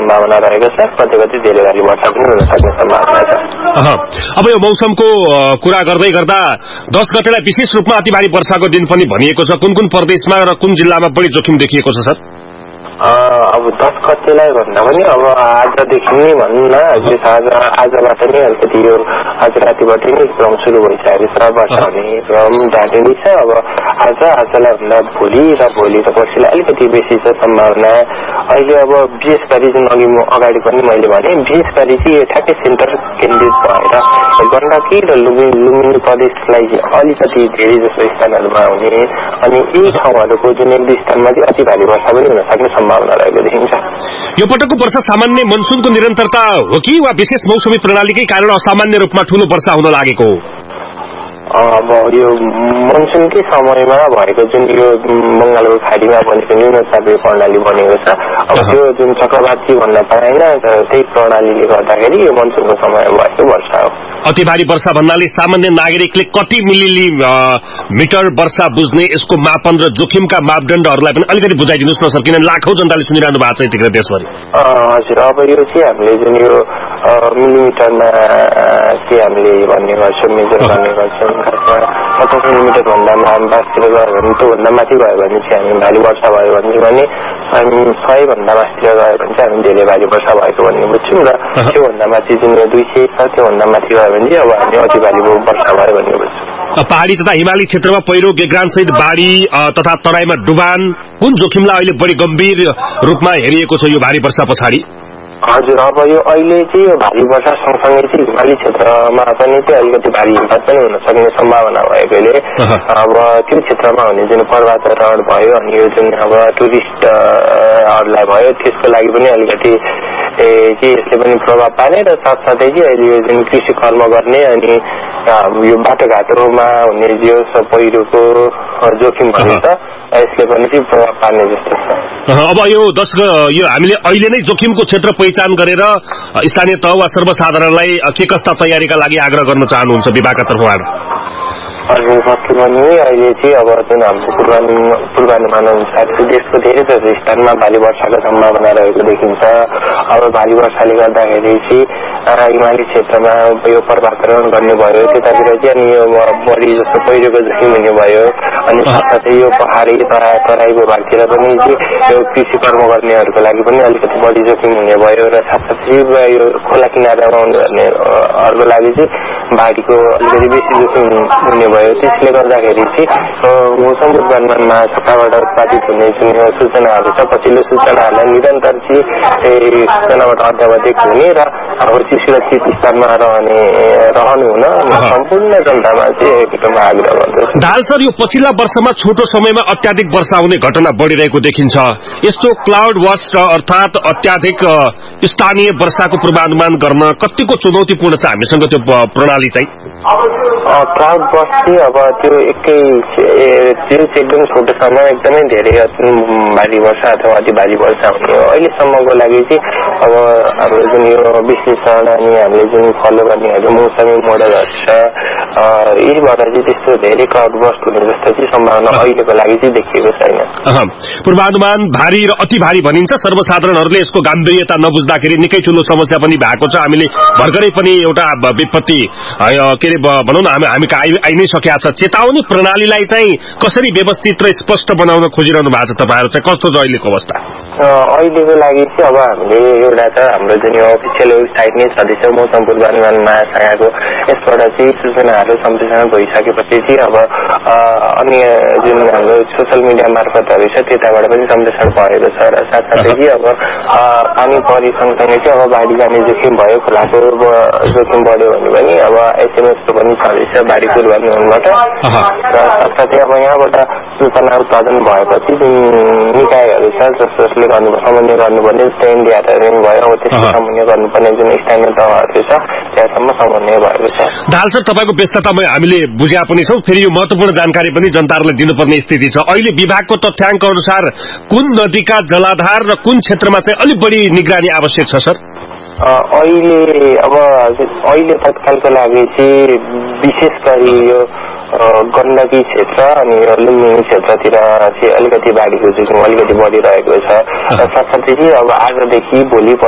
सम्भावना रहेको छ। कति कति धेरै भारी वर्षा पनि हुन सक्ने सम्भावना छ। अब यो मौसमको कुरा गर्दै गर्दा 10 गतेलाई विशेष रूपमा अति भारी वर्षाको दिन पनि भनिएको छ। कुन कुन प्रदेशमा र कुन जिल्लामा बढी जोखिम देखिएको छ सर? अब 10 गतेलाई भन्दा पनि अब आजदेखि नै भनौँ न, आजबाट नै अलिकति यो आज रातिबाट नै क्रम सुरु भइसकेको छ। वर्षा हुने क्रम जाँदै नै छ। अब आजलाई भन्दा भोलि र पर्सिलाई अलिकति बेसी छ सम्भावना। अहिले अब विशेष गरी जुन अघि म अगाडि पनि मैले भने, विशेष गरी चाहिँ ठ्याक्कै सेन्टर केन्द्रित भएर गण्डकी र लुम्बिनी प्रदेशलाई अलिकति धेरै जसो स्थानहरूमा हुने अनि यी ठाउँहरूको जुन एक दुई स्थानमा चाहिँ अति भारी वर्षा पनि हुन सक्ने सम्भावना रहेको देखिन्छ। यो पटकको वर्षा सामान्य मनसुनको निरन्तरता हो कि वा विशेष मौसमी प्रणालीकै कारण असामान्य रूपमा ठूलो वर्षा हुन लागेको हो? अब यो मनसुनकै समयमा भएको जुन यो बंगालको खाडीमा बनेको न्यून चापे प्रणाली बनेको छ, अब त्यो जुन चक्रवाती भन्न पाएन, त्यही प्रणालीले गर्दाखेरि यो मनसुनको समयमा भएको वर्षा हो। अति भारी वर्षा भन्नाले सामान्य नागरिकले कति मिलिमिटर वर्षा बुझ्ने, यसको मापन र जोखिमका मापदण्डहरूलाई पनि अलिकति बुझाइदिनुहोस् न सर, किनभने लाखौं जनताले सुनिरहनु भएको छ यतिखेर देशभरि। हजुर, अब यो चाहिँ हामीले जुन यो मिलिमिटरमा चाहिँ हामीले भन्ने गर्छौँ, मेजर गर्ने गर्छौँ। 50 मिलिमिटर भन्दा माथितिर गयो भने, त्योभन्दा माथि गयो भने चाहिँ हामी भारी वर्षा भयो भने 100 भन्दा माथितिर गयो भने चाहिँ हामी धेरै भारी वर्षा भएको भन्ने बुझ्छौँ। र त्योभन्दा माथि जुन 200 छ त्योभन्दा माथि गयो भने चाहिँ अब हामी अति भारी वर्षा भयो भन्ने बुझ्छौँ। पहाडी तथा हिमाली क्षेत्रमा पहिरो, गेग्रान सहित बाढी तथा तराईमा डुबान, कुन जोखिमलाई अहिले बढी गम्भीर रूपमा हेरिएको छ यो भारी वर्षा पछाडि? हजुर, अब यो अहिले चाहिँ यो भारी वर्षा सँगसँगै चाहिँ हिमाली क्षेत्रमा पनि चाहिँ अलिकति भारी हिमपात पनि हुन सक्ने सम्भावना भएकोले अब त्यो क्षेत्रमा हुने जुन पर्वतारोहण भयो अनि यो जुन अब टुरिस्टहरूलाई भयो त्यसको लागि पनि अलिकति चाहिँ यसले पनि प्रभाव पार्ने र साथसाथै चाहिँ अहिले यो जुन कृषि कर्म गर्ने अनि यो बाटोघाटोमा हुने जो पहिरोको जोखिम पनि छ, यसले पनि चाहिँ प्रभाव पार्ने जस्तो छ। अब यो हामीले अहिले नै जोखिमको क्षेत्र पहिचान गरेर स्थानीय तह वा सर्वसाधारणलाई के कस्ता तयारीका लागि आग्रह गर्न चाहनुहुन्छ विभागका तर्फबाट? हजुर, पक्कै पनि अहिले चाहिँ अब जुन हाम्रो पूर्वानुमान अनुसार देशको धेरै जसो स्थानमा भारी वर्षाको सम्भावना रहेको देखिन्छ। अब भारी वर्षाले गर्दाखेरि चाहिँ हिमाली क्षेत्रमा यो पर्वतारोहण गर्ने भयो, त्यतातिर चाहिँ अनि यो बढी जस्तो पहिरोको जोखिम हुने भयो अनि साथसाथै यो पहाडी तराईको भागतिर पनि यो कृषि कर्म गर्नेहरूको लागि पनि अलिकति बढी जोखिम हुने भयो र साथसाथै यो खोला किनारामा हुनेहरूको लागि चाहिँ बाढीको अलिकति बेसी जोखिम हुने भयो। त्यसले गर्दाखेरि चाहिँ मौसम पूर्वानुमान महाशाखाबाट उत्पादित हुने जुन सूचनाहरू छ, पछिल्लो सूचनाहरूलाई निरन्तर चाहिँ सूचनाबाट अध्यावधिक हुने र सुरक्षित स्थानमा रहनु हुन सम्पूर्ण जनतामा चाहिँ एकदम आग्रह गर्दछु। दाल सर, यो पछिल्ला वर्षमा छोटो समयमा अत्याधिक वर्षा हुने घटना बढिरहेको देखिन्छ। यस्तो क्लाउड बर्स्ट अर्थात अत्याधिक स्थानीय वर्षाको पूर्वानुमान गर्न कतिको चुनौतीपूर्ण छ हामीसँग त्यो प्रणाली चाहिँ? क्लाउड बर्स्ट चाहिँ अब त्यो एकदम छोटो समय एकदमै धेरै भारी वर्षा अथवा अति भारी वर्षा हुने हो। अहिलेसम्मको लागि चाहिँ अब हाम्रो जुन यो विश्लेषण अनि हामीले जुन फलो गर्नेहरू मौसमी मोडलहरू छ, यहीबाट चाहिँ त्यस्तो धेरै क्लाउड बर्स्ट हुने जस्तो चाहिँ सम्भावना अहिलेको लागि चाहिँ देखिएको छैन। पूर्वानुमान भारी र अति भारी भनिन्छ, सर्वसाधारणहरूले यसको गाम्भीर्यता नबुझ्दाखेरि निकै ठूलो समस्या पनि भएको छ। हामीले भर्खरै पनि एउटा विपत्ति के अरे भनौँ न हामी आइ नै सकेका छ। चेतावनी प्रणालीलाई चाहिँ कसरी व्यवस्थित र स्पष्ट बनाउन खोजिरहनु भएको छ तपाईँहरू चाहिँ? कस्तो छ अहिलेको अवस्था? अहिलेको लागि चाहिँ अब हामीले एउटा त हाम्रो जुन यो अफिसियल वेबसाइट नै छँदैछ मौसम पूर्वानुमान महाशाखाको, यसबाट चाहिँ सूचनाहरू सम्प्रेषण भइसकेपछि चाहिँ अब अन्य जुन हाम्रो सोसियल मिडिया मार्फतहरू छ त्यताबाट पनि सम्प्रेषण भएको छ र साथसाथै चाहिँ अब पानी परि सँगसँगै चाहिँ अब बाढी जाने जोखिम भयो, खोलाको जोखिम बढ्यो भने पनि अब एसएमएसको पनि छँदैछ बाढी पूर्वानुमानबाट र साथसाथै अब यहाँबाट सूचना उत्पादन भएपछि जुन निकायहरू छ जसले समन्वय गर्नुपर्ने एनडीआरएम भयो, अब त्यसको समन्वय गर्नुपर्ने जुन स्थानीय तहहरू छ त्यहाँसम्म समन्वय भएको छ। दाल सर, तपाईँको व्यस्ततामा हामीले बुझ्या पनि छौँ, फेरि यो महत्वपूर्ण जानकारी पनि जनताहरूलाई दिनुपर्ने स्थिति छ। अहिले विभागको तथ्याङ्क अनुसार कुन नदीका जलाधार र कुन क्षेत्रमा चाहिँ अलिक बढी निगरानी आवश्यक छ सर? अहिले तत्कालको लागि चाहिँ विशेष गरी यो गण्डकी क्षेत्र अनि लुम्बिनी क्षेत्रतिर चाहिँ अलिकति बाढीको जोखिम अलिकति बढिरहेको छ र साथसाथै चाहिँ अब आजदेखि भोलि